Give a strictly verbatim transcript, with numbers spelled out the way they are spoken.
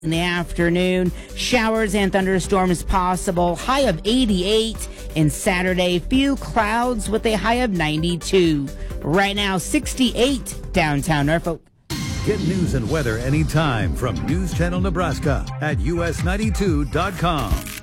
In the afternoon, showers and thunderstorms possible. High of eighty-eight. And Saturday, few clouds with a high of ninety-two. Right now, sixty-eight downtown Norfolk. Get news and weather anytime from News Channel Nebraska at U S ninety-two dot com.